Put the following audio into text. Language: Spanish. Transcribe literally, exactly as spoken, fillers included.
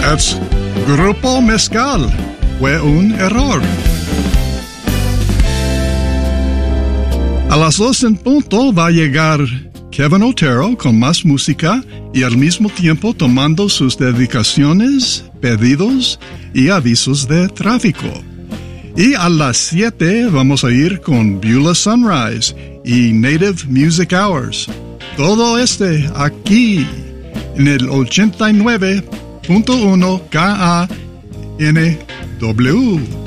That's Grupo Mezcal. Fue un error. A las dos en punto va a llegar Kevin Otero con más música y al mismo tiempo tomando sus dedicaciones, pedidos y avisos de tráfico. Y a las siete vamos a ir con Beulah Sunrise y Native Music Hours. Todo este aquí en el ochenta y nueve punto uno K A N W.